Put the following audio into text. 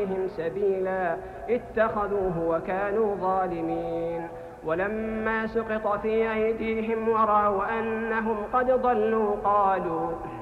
عليهم سبيلا اتخذوه وكانوا ظالمين. ولما سقط في أيديهم ورأوا أنهم قد ضلوا